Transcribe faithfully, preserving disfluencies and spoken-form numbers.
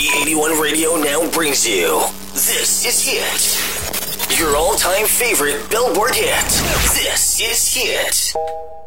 B eighty-one Radio now brings you This Is Hit. Your all-time favorite Billboard hit. This is Hit.